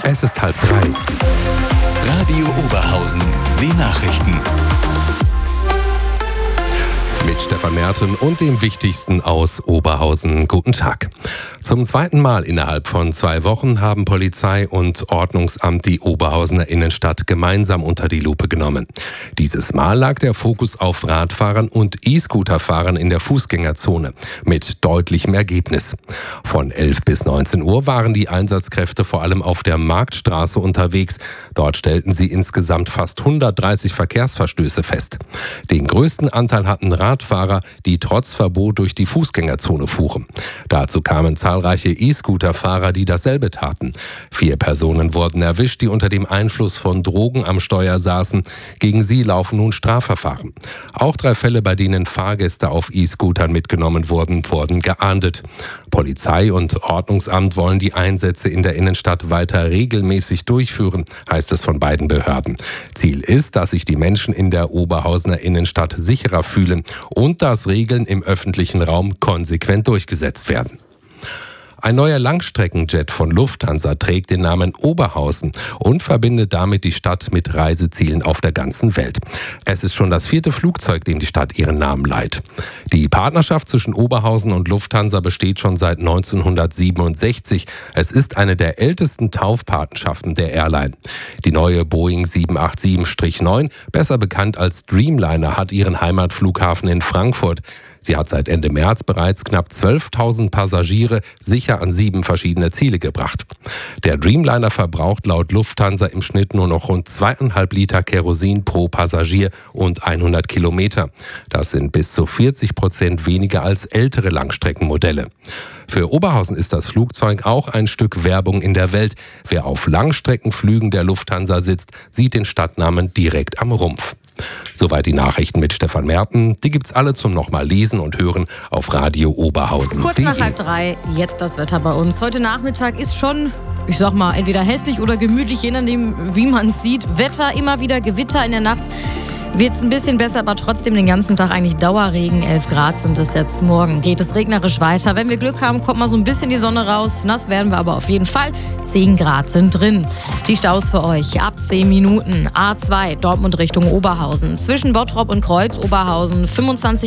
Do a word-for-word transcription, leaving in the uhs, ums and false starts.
Es ist halb drei. Radio Oberhausen, die Nachrichten. Mit Stefan Merten und dem Wichtigsten aus Oberhausen. Guten Tag. Zum zweiten Mal innerhalb von zwei Wochen haben Polizei und Ordnungsamt die Oberhausener Innenstadt gemeinsam unter die Lupe genommen. Dieses Mal lag der Fokus auf Radfahrern und E-Scooterfahrern in der Fußgängerzone mit deutlichem Ergebnis. Von elf bis neunzehn Uhr waren die Einsatzkräfte vor allem auf der Marktstraße unterwegs. Dort stellten sie insgesamt fast hundertdreißig Verkehrsverstöße fest. Den größten Anteil hatten Radfahrer, die trotz Verbot durch die Fußgängerzone fuhren. Dazu kamen zahlreiche E-Scooterfahrer, die dasselbe taten. Vier Personen wurden erwischt, die unter dem Einfluss von Drogen am Steuer saßen. Gegen sie laufen nun Strafverfahren. Auch drei Fälle, bei denen Fahrgäste auf E-Scootern mitgenommen wurden, wurden geahndet. Polizei und Ordnungsamt wollen die Einsätze in der Innenstadt weiter regelmäßig durchführen, heißt es von beiden Behörden. Ziel ist, dass sich die Menschen in der Oberhausener Innenstadt sicherer fühlen und dass Regeln im öffentlichen Raum konsequent durchgesetzt werden. Ein neuer Langstreckenjet von Lufthansa trägt den Namen Oberhausen und verbindet damit die Stadt mit Reisezielen auf der ganzen Welt. Es ist schon das vierte Flugzeug, dem die Stadt ihren Namen leiht. Die Partnerschaft zwischen Oberhausen und Lufthansa besteht schon seit neunzehnhundertsiebenundsechzig. Es ist eine der ältesten Taufpatenschaften der Airline. Die neue Boeing sieben acht sieben neun, besser bekannt als Dreamliner, hat ihren Heimatflughafen in Frankfurt. Sie hat seit Ende März bereits knapp zwölftausend Passagiere sicher an sieben verschiedene Ziele gebracht. Der Dreamliner verbraucht laut Lufthansa im Schnitt nur noch rund zweieinhalb Liter Kerosin pro Passagier und hundert Kilometer. Das sind bis zu vierzig Prozent weniger als ältere Langstreckenmodelle. Für Oberhausen ist das Flugzeug auch ein Stück Werbung in der Welt. Wer auf Langstreckenflügen der Lufthansa sitzt, sieht den Stadtnamen direkt am Rumpf. Soweit die Nachrichten mit Stefan Merten. Die gibt's alle zum nochmal lesen und hören auf Radio Oberhausen. Kurz nach halb drei, jetzt das Wetter bei uns. Heute Nachmittag ist schon, ich sag mal, entweder hässlich oder gemütlich, je nachdem, wie man es sieht. Wetter, immer wieder Gewitter in der Nacht. Wird es ein bisschen besser, aber trotzdem den ganzen Tag eigentlich Dauerregen. elf Grad sind es jetzt. Morgen geht es regnerisch weiter. Wenn wir Glück haben, kommt mal so ein bisschen die Sonne raus. Nass werden wir aber auf jeden Fall. zehn Grad sind drin. Die Staus für euch ab zehn Minuten. A zwei, Dortmund Richtung Oberhausen. Zwischen Bottrop und Kreuz Oberhausen fünfundzwanzig